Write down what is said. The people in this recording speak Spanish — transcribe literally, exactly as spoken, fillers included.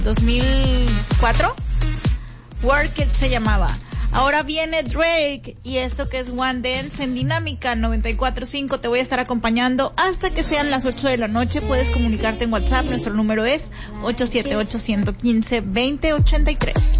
dos mil cuatro. Work It se llamaba. Ahora viene Drake y esto que es One Dance en Dinámica noventa y cuatro punto cinco. Te voy a estar acompañando hasta que sean las ocho de la noche. Puedes comunicarte en WhatsApp. Nuestro número es ocho siete ocho, uno uno cinco, dos cero dos cero ocho tres.